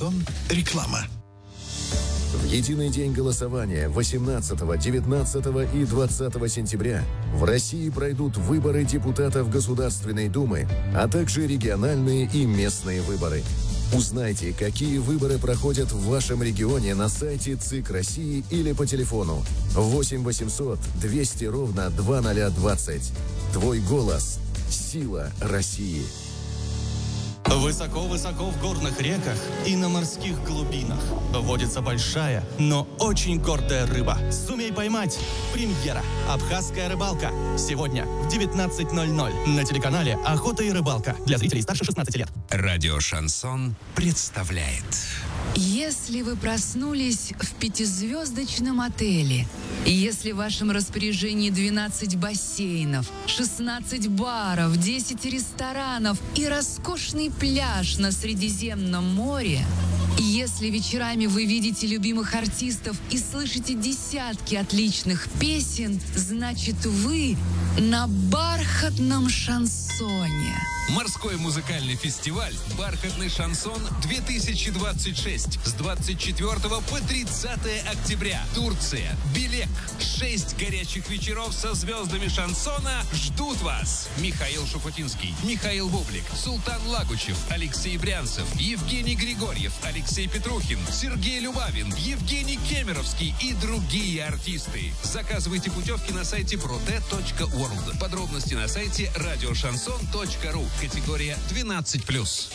Шансон. Реклама. В единый день голосования 18, 19 и 20 сентября в России пройдут выборы депутатов Государственной Думы, а также региональные и местные выборы. Узнайте, какие выборы проходят в вашем регионе на сайте ЦИК России или по телефону 8 800 200 ровно 2020. Твой голос – сила России. Высоко-высоко в горных реках и на морских глубинах водится большая, но очень гордая рыба. Сумей поймать. Премьера. Абхазская рыбалка. Сегодня в 19:00 на телеканале «Охота и рыбалка» для зрителей старше 16 лет. Радио «Шансон» представляет. Если вы проснулись в 5-звездочном отеле, если в вашем распоряжении 12 бассейнов, 16 баров, 10 ресторанов и роскошный пляж на Средиземном море, если вечерами вы видите любимых артистов и слышите десятки отличных песен, значит вы на бархатном шансоне. Морской музыкальный фестиваль «Бархатный шансон-2026» с 24 по 30 октября. Турция. Белек. 6 горячих вечеров со звездами шансона ждут вас. Михаил Шуфутинский, Михаил Бублик, Султан Лагучев, Алексей Брянцев, Евгений Григорьев, Алексей Петрухин, Сергей Любавин, Евгений Кемеровский и другие артисты. Заказывайте путевки на сайте prote.world. Подробности на сайте radioshanson.ru. Категория 12+.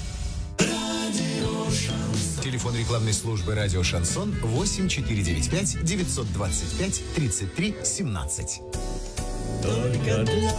Телефон рекламной службы «Радио Шансон» 8495 925 33 17. Только для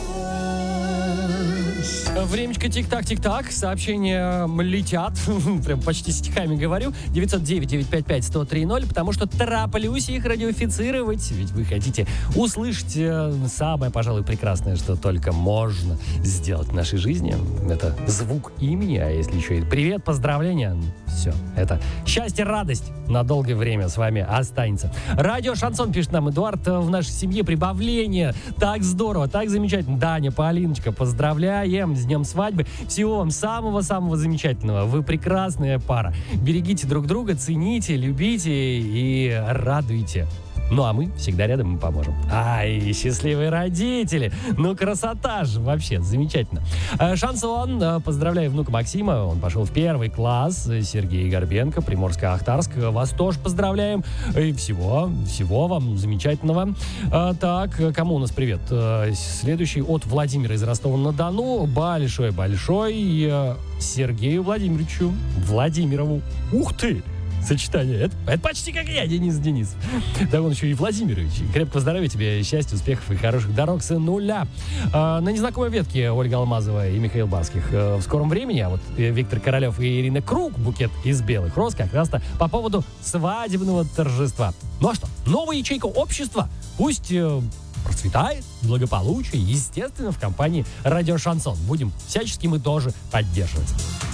Времечко тик-так. Сообщения летят. Прям почти стихами говорю. 909-955-1030, потому что тороплюсь их радиофицировать. Ведь вы хотите услышать самое, пожалуй, прекрасное, что только можно сделать в нашей жизни. Это звук имени, а если еще и привет, поздравления. Все, это счастье, радость на долгое время с вами останется. Радио Шансон, пишет нам Эдуард, в нашей семье прибавление. Так здорово, так замечательно. Даня, Полиночка, поздравляем с днем свадьбы. Всего вам самого-самого замечательного. Вы прекрасная пара. Берегите друг друга, цените, любите и радуйте. Ну, а мы всегда рядом и поможем. Ай, счастливые родители! Ну, красота же! Вообще, замечательно. Шансон. Поздравляю внука Максима. Он пошел в 1 класс. Сергей Горбенко, Приморско-Ахтарск. Вас тоже поздравляем. И всего вам замечательного. Так, кому у нас привет? Следующий от Владимира из Ростова-на-Дону. Большой Сергею Владимирову. Ух ты! Сочетание. Это почти как я, Денис. Да он еще и Владимирович. Крепкого здоровья тебе, счастья, успехов и хороших дорог с нуля. На незнакомой ветке Ольга Алмазова и Михаил Баских. В скором времени, а вот Виктор Королев и Ирина Круг, букет из белых роз, как раз-то по поводу свадебного торжества. Ну а что, новая ячейка общества, пусть процветает, благополучие, естественно, в компании «Радио Шансон». Будем всячески мы тоже поддерживать.